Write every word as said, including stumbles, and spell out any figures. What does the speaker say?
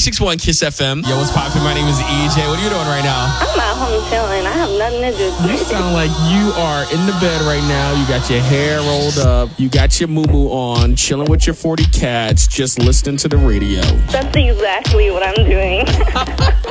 ninety-six point one Kiss F M. Yo, what's poppin'? My name is E J. What are you doing right now? I'm at home chilling. I have nothing to do. You sound like you are in the bed right now. You got your hair rolled up. You got your moo-moo on, chilling with your forty cats, just listening to the radio. That's exactly what I'm doing.